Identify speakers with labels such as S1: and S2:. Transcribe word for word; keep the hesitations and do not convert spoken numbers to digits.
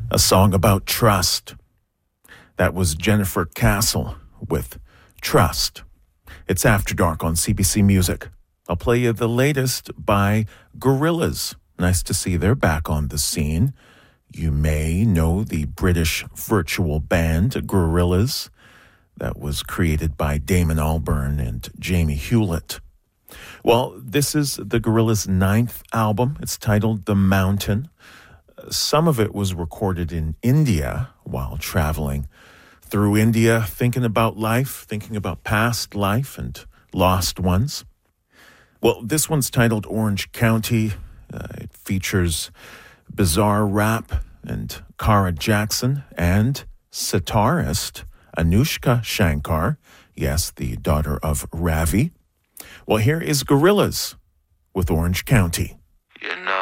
S1: A song about trust. That was Jennifer Castle with Trust. It's After Dark on C B C Music. I'll play you the latest by Gorillaz. Nice to see they're back on the scene. You may know the British virtual band Gorillaz that was created by Damon Albarn and Jamie Hewlett. Well, this is the Gorillaz' ninth album. It's titled The Mountain. Some of it was recorded in India while traveling through India, thinking about life, thinking about past life and lost ones. Well, this one's titled Orange County. Uh, it features bizarre rap and Kara Jackson and sitarist Anushka Shankar, yes, the daughter of Ravi. Well, here is Gorillaz with Orange County.
S2: You know